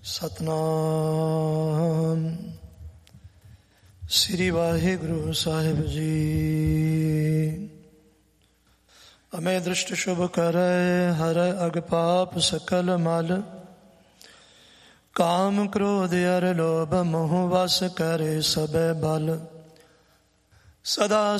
सतनाम श्री वाहिगुरु साहिब जी। अमे दृष्ट शुभ करे हर अग पाप सकल मल। काम क्रोध अर लोभ मोह वस करे सबे बल। सदा